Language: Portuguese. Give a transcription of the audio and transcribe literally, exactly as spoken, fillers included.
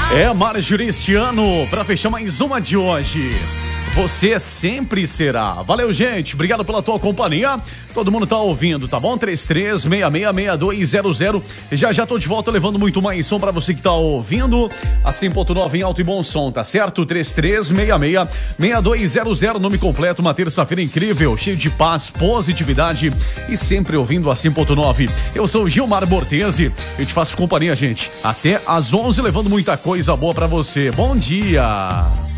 É, Marjorie, este ano, pra fechar mais uma de hoje. Você sempre será. Valeu, gente. Obrigado pela tua companhia. Todo mundo tá ouvindo, tá bom? três três seis seis, seis dois zero zero. Já já tô de volta levando muito mais som pra você que tá ouvindo. A cem ponto nove em alto e bom som, tá certo? três três seis seis, seis dois zero zero. Nome completo, uma terça-feira incrível, cheio de paz, positividade e sempre ouvindo a cem ponto nove. Eu sou o Gilmar Bortese. Eu te faço companhia, gente. Até às onze, levando muita coisa boa pra você. Bom dia.